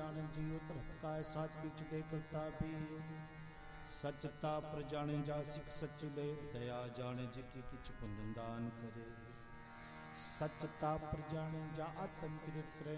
ਜਾਣੇ ਜੀਉ ਧਰਤ ਕਾ ਸਾਚ ਕਿਛ ਦੇ ਕਰਤਾ ਵੀ ਸਚਤਾ ਪਰ ਜਾਣੇ ਜਾ ਸਿੱਖ ਸੱਚ ਲੈ ਦਇਆ ਜਾਣੇ ਜੀ ਕੀ ਕਿਛ ਪੁੰਨ ਦਾਨ ਕਰੇ ਸਚਤਾ ਪਰ ਜਾਣੇ ਜਾ ਆਤਮ ਤ੍ਰਿਤ ਕਰੇ